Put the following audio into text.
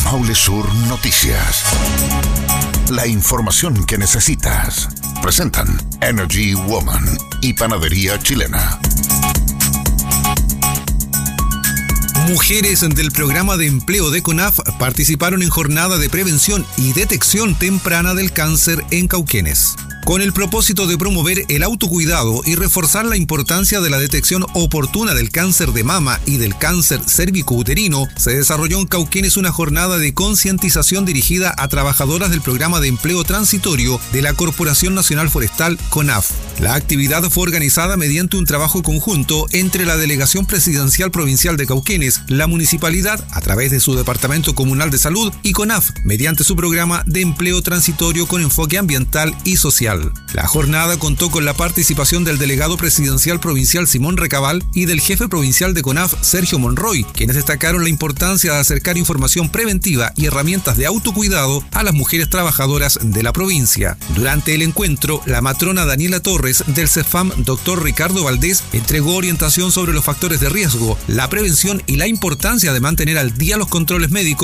Maule Sur Noticias. La información que necesitas. Presentan Energy Woman y Panadería Chilena. Mujeres del programa de empleo de CONAF participaron en jornada de prevención y detección temprana del cáncer en Cauquenes. Con el propósito de promover el autocuidado y reforzar la importancia de la detección oportuna del cáncer de mama y del cáncer cérvico-uterino, se desarrolló en Cauquenes una jornada de concientización dirigida a trabajadoras del programa de empleo transitorio de la Corporación Nacional Forestal, CONAF. La actividad fue organizada mediante un trabajo conjunto entre la Delegación Presidencial Provincial de Cauquenes, la Municipalidad, a través de su Departamento Comunal de Salud, y CONAF, mediante su programa de empleo transitorio con enfoque ambiental y social. La jornada contó con la participación del delegado presidencial provincial Simón Recabal y del jefe provincial de CONAF Sergio Monroy, quienes destacaron la importancia de acercar información preventiva y herramientas de autocuidado a las mujeres trabajadoras de la provincia. Durante el encuentro, la matrona Daniela Torres del CEFAM Dr. Ricardo Valdés entregó orientación sobre los factores de riesgo, la prevención y la importancia de mantener al día los controles médicos